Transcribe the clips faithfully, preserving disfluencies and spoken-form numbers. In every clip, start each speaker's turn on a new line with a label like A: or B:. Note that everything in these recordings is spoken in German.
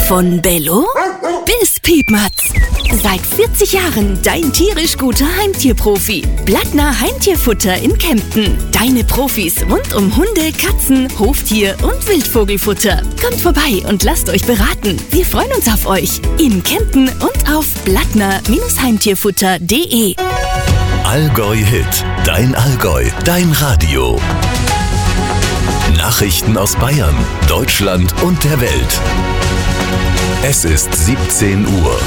A: Von Bello bis Piepmatz. Seit vierzig Jahren dein tierisch guter Heimtierprofi. Blattner Heimtierfutter in Kempten. Deine Profis rund um Hunde, Katzen, Hoftier und Wildvogelfutter. Kommt vorbei und lasst euch beraten. Wir freuen uns auf euch. In Kempten und auf blattner Heimtierfutter punkt de.
B: Allgäu Hit. Dein Allgäu. Dein Radio. Nachrichten aus Bayern, Deutschland und der Welt. Es ist siebzehn Uhr.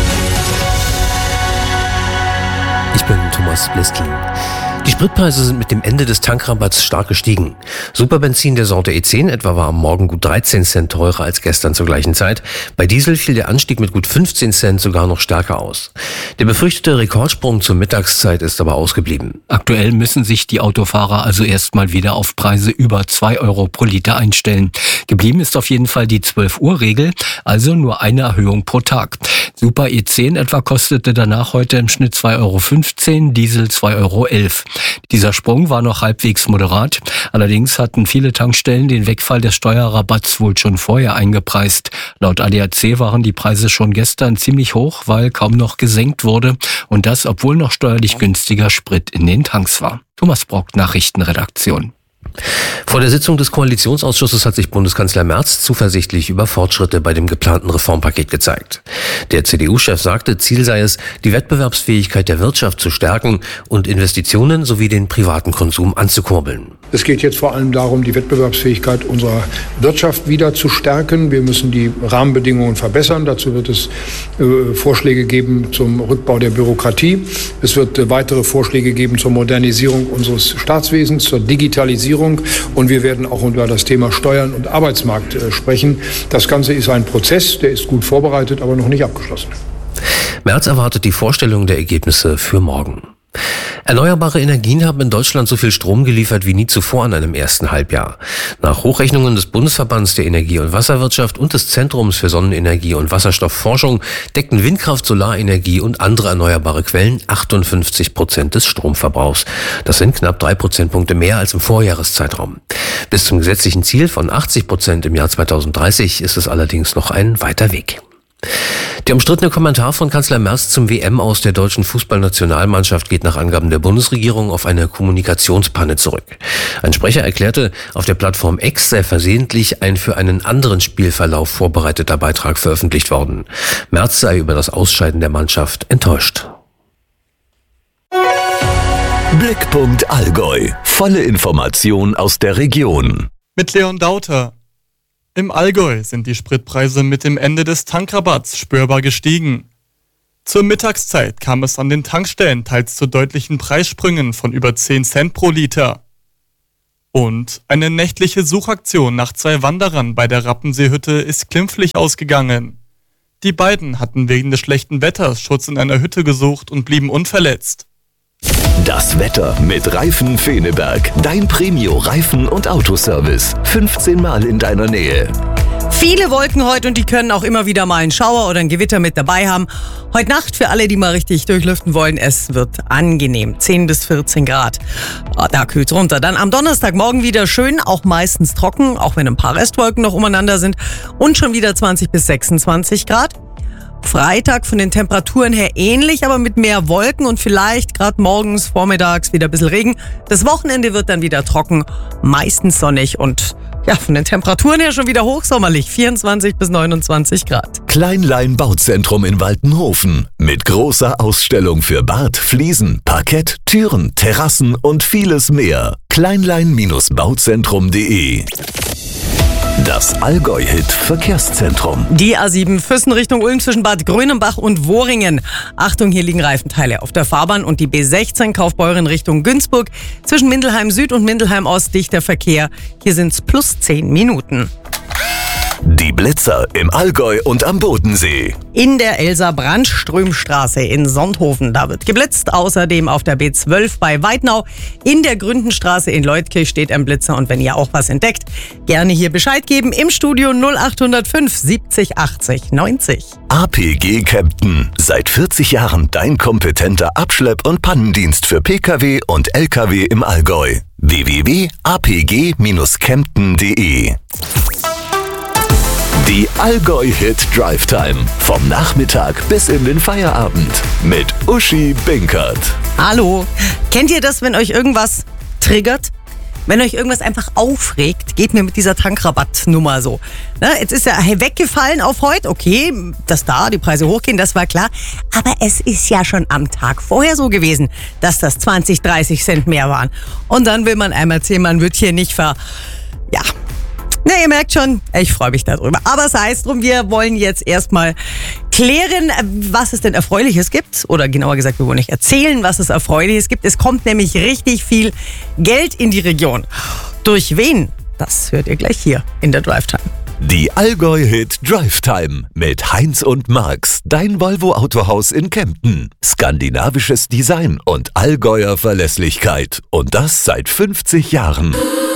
C: Ich bin Thomas Bliskin. Die Spritpreise sind mit dem Ende des Tankrabatts stark gestiegen. Superbenzin der Sorte E zehn etwa war am Morgen gut dreizehn Cent teurer als gestern zur gleichen Zeit. Bei Diesel fiel der Anstieg mit gut fünfzehn Cent sogar noch stärker aus. Der befürchtete Rekordsprung zur Mittagszeit ist aber ausgeblieben.
D: Aktuell müssen sich die Autofahrer also erstmal wieder auf Preise über zwei Euro pro Liter einstellen. Geblieben ist auf jeden Fall die zwölf Uhr Regel, also nur eine Erhöhung pro Tag. Super E zehn etwa kostete danach heute im Schnitt zwei Euro fünfzehn, Diesel zwei Euro elf. Dieser Sprung war noch halbwegs moderat. Allerdings hatten viele Tankstellen den Wegfall des Steuerrabatts wohl schon vorher eingepreist. Laut A D A C waren die Preise schon gestern ziemlich hoch, weil kaum noch gesenkt wurde. Und das, obwohl noch steuerlich günstiger Sprit in den Tanks war. Thomas Brock, Nachrichtenredaktion.
C: Vor der Sitzung des Koalitionsausschusses hat sich Bundeskanzler Merz zuversichtlich über Fortschritte bei dem geplanten Reformpaket gezeigt. Der C D U-Chef sagte, Ziel sei es, die Wettbewerbsfähigkeit der Wirtschaft zu stärken und Investitionen sowie den privaten Konsum anzukurbeln.
E: Es geht jetzt vor allem darum, die Wettbewerbsfähigkeit unserer Wirtschaft wieder zu stärken. Wir müssen die Rahmenbedingungen verbessern. Dazu wird es äh, Vorschläge geben zum Rückbau der Bürokratie. Es wird äh, weitere Vorschläge geben zur Modernisierung unseres Staatswesens, zur Digitalisierung. Und wir werden auch über das Thema Steuern und Arbeitsmarkt äh, sprechen. Das Ganze ist ein Prozess, der ist gut vorbereitet, aber noch nicht abgeschlossen.
C: Merz erwartet die Vorstellung der Ergebnisse für morgen. Erneuerbare Energien haben in Deutschland so viel Strom geliefert wie nie zuvor in einem ersten Halbjahr. Nach Hochrechnungen des Bundesverbands der Energie- und Wasserwirtschaft und des Zentrums für Sonnenenergie und Wasserstoffforschung deckten Windkraft, Solarenergie und andere erneuerbare Quellen achtundfünfzig Prozent des Stromverbrauchs. Das sind knapp drei Prozentpunkte mehr als im Vorjahreszeitraum. Bis zum gesetzlichen Ziel von achtzig Prozent im Jahr zweitausenddreißig ist es allerdings noch ein weiter Weg. Der umstrittene Kommentar von Kanzler Merz zum W M-Aus der deutschen Fußballnationalmannschaft geht nach Angaben der Bundesregierung auf eine Kommunikationspanne zurück. Ein Sprecher erklärte, auf der Plattform X sei versehentlich ein für einen anderen Spielverlauf vorbereiteter Beitrag veröffentlicht worden. Merz sei über das Ausscheiden der Mannschaft enttäuscht.
B: Blickpunkt Allgäu. Volle Information aus der Region.
F: Mit Leon Dauter. Im Allgäu sind die Spritpreise mit dem Ende des Tankrabatts spürbar gestiegen. Zur Mittagszeit kam es an den Tankstellen teils zu deutlichen Preissprüngen von über zehn Cent pro Liter. Und eine nächtliche Suchaktion nach zwei Wanderern bei der Rappenseehütte ist glimpflich ausgegangen. Die beiden hatten wegen des schlechten Wetters Schutz in einer Hütte gesucht und blieben unverletzt.
B: Das Wetter mit Reifen Feneberg. Dein Premio-Reifen- und Autoservice. fünfzehn Mal in deiner Nähe.
G: Viele Wolken heute und die können auch immer wieder mal einen Schauer oder ein Gewitter mit dabei haben. Heute Nacht für alle, die mal richtig durchlüften wollen, es wird angenehm. zehn bis vierzehn Grad. Da kühlt's runter. Dann am Donnerstagmorgen wieder schön, auch meistens trocken, auch wenn ein paar Restwolken noch umeinander sind. Und schon wieder zwanzig bis sechsundzwanzig Grad. Freitag von den Temperaturen her ähnlich, aber mit mehr Wolken und vielleicht gerade morgens, vormittags wieder ein bisschen Regen. Das Wochenende wird dann wieder trocken, meistens sonnig und ja, von den Temperaturen her schon wieder hochsommerlich, vierundzwanzig bis neunundzwanzig Grad.
B: Kleinlein Bauzentrum in Waltenhofen mit großer Ausstellung für Bad, Fliesen, Parkett, Türen, Terrassen und vieles mehr. Kleinlein Bauzentrum punkt de. Das Allgäu-Hit-Verkehrszentrum.
G: Die A sieben Füssen Richtung Ulm zwischen Bad Grönenbach und Wohringen. Achtung, hier liegen Reifenteile auf der Fahrbahn. Und die B sechzehn Kaufbeuren Richtung Günzburg zwischen Mindelheim Süd und Mindelheim Ost dichter Verkehr. Hier sind's plus zehn Minuten.
B: Die Blitzer im Allgäu und am Bodensee.
G: In der Elsa-Brandström-Straße in Sonthofen, da wird geblitzt. Außerdem auf der B zwölf bei Weidnau. In der Gründenstraße in Leutkirch steht ein Blitzer. Und wenn ihr auch was entdeckt, gerne hier Bescheid geben. Im Studio null acht null fünf siebzig achtzig neunzig.
B: A P G Kempten. Seit vierzig Jahren dein kompetenter Abschlepp- und Pannendienst für Pkw und Lkw im Allgäu. w w w punkt a p g Bindestrich kempten punkt de Die Allgäu Hit Drive Time. Vom Nachmittag bis in den Feierabend. Mit Uschi Binkert.
G: Hallo. Kennt ihr das, wenn euch irgendwas triggert? Wenn euch irgendwas einfach aufregt, geht mir mit dieser Tankrabattnummer so. Ne, jetzt ist ja weggefallen auf heute. Okay, dass da die Preise hochgehen, das war klar. Aber es ist ja schon am Tag vorher so gewesen, dass das zwanzig, dreißig Cent mehr waren. Und dann will man einem erzählen, man wird hier nicht ver... Ja... Na, ihr merkt schon, ich freue mich darüber. Aber sei es drum, wir wollen jetzt erstmal klären, was es denn Erfreuliches gibt. Oder genauer gesagt, wir wollen euch erzählen, was es Erfreuliches gibt. Es kommt nämlich richtig viel Geld in die Region. Durch wen? Das hört ihr gleich hier in der Drive Time.
B: Die Allgäu Hit Drive Time mit Heinz und Marx, dein Volvo Autohaus in Kempten. Skandinavisches Design und Allgäuer Verlässlichkeit. Und das seit fünfzig Jahren.